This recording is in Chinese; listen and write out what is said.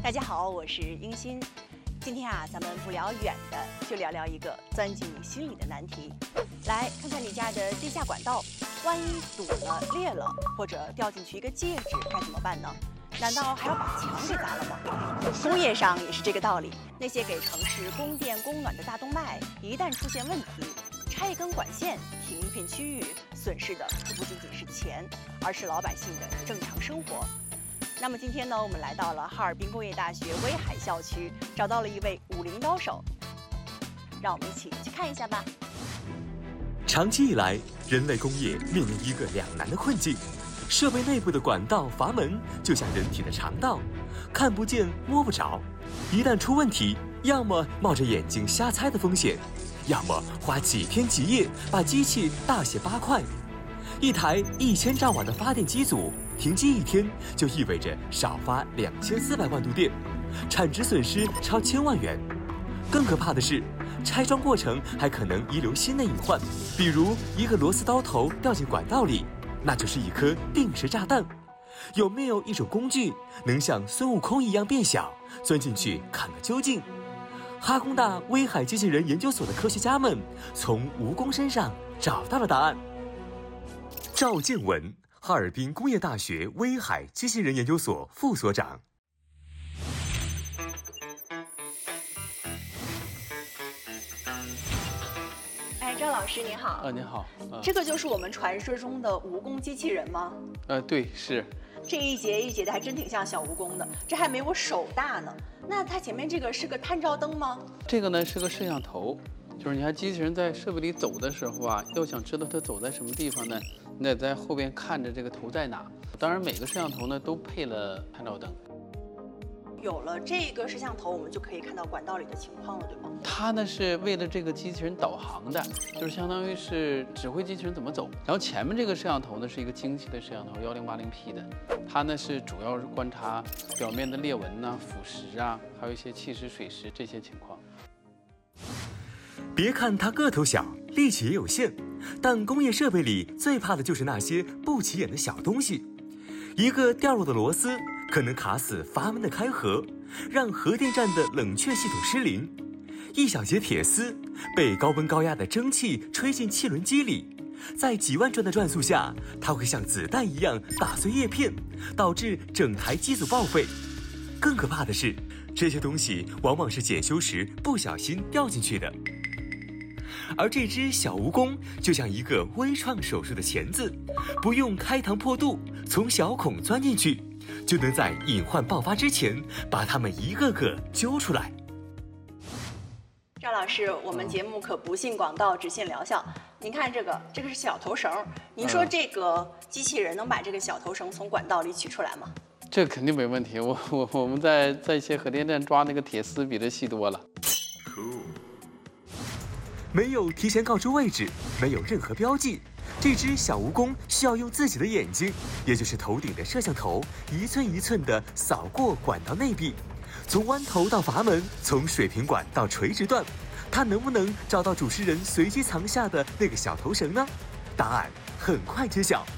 大家好，我是英欣。今天咱们不聊远的，就聊聊一个钻进你心里的难题。来看看你家的地下管道，万一堵了、裂了，或者掉进去一个戒指，该怎么办呢？难道还要把墙给砸了吗？工业上也是这个道理。那些给城市供电供暖的大动脉，一旦出现问题，拆一根管线，停一片区域，损失的不仅仅是钱，而是老百姓的正常生活。那么今天呢，我们来到了哈尔滨工业大学威海校区，找到了一位武林高手，让我们一起去看一下吧。 长期以来，人类工业面临一个两难的困境：设备内部的管道阀门就像人体的肠道，看不见摸不着，一旦出问题，要么冒着眼睛瞎猜的风险，要么花几天几夜把机器大卸八块。一台1000兆瓦的发电机组停机一天，就意味着少发2400万度电，产值损失超1000万元。更可怕的是，拆装过程还可能遗留新的隐患，比如一个螺丝刀头掉进管道里，那就是一颗定时炸弹。有没有一种工具能像孙悟空一样变小，钻进去看个究竟？哈工大威海机器人研究所的科学家们从蜈蚣身上找到了答案。赵建文，哈尔滨工业大学威海机器人研究所副所长。 赵老师您好。 您好。 这个就是我们传说中的蜈蚣机器人吗？ 对，是。 这一节一节的还真挺像小蜈蚣的，这还没我手大呢。那它前面这个是个探照灯吗？ 这个呢是个摄像头，就是你看机器人在设备里走的时候要想知道它走在什么地方呢，你得在后边看着这个头在哪。当然每个摄像头呢都配了探照灯。 有了这个摄像头，我们就可以看到管道里的情况了，对吗？ 它呢是为了这个机器人导航的，就是相当于是指挥机器人怎么走。然后前面这个摄像头呢是一个精细的摄像头，1080P 的，它呢是主要是观察表面的裂纹腐蚀还有一些气蚀、水蚀这些情况。 别看它个头小，力气也有限，但工业设备里最怕的就是那些不起眼的小东西。一个掉落的螺丝可能卡死阀门的开合，让核电站的冷却系统失灵；一小节铁丝被高温高压的蒸汽吹进汽轮机里，在几万转的转速下，它会像子弹一样打碎叶片，导致整台机组报废。更可怕的是，这些东西往往是检修时不小心掉进去的。而这只小蜈蚣就像一个微创手术的钳子，不用开膛破肚，从小孔钻进去，就能在隐患爆发之前把它们一个个揪出来。 赵老师，我们节目可不信广告，只信疗效。您看这个是小头绳，您说这个机器人能把这个小头绳从管道里取出来吗？ 这肯定没问题，我们在一些核电站抓那个铁丝比这细多了。 没有提前告知位置，没有任何标记，这只小蜈蚣需要用自己的眼睛，也就是头顶的摄像头，一寸一寸地扫过管道内壁，从弯头到阀门，从水平管到垂直段，它能不能找到主持人随机藏下的那个小头绳呢？答案很快揭晓。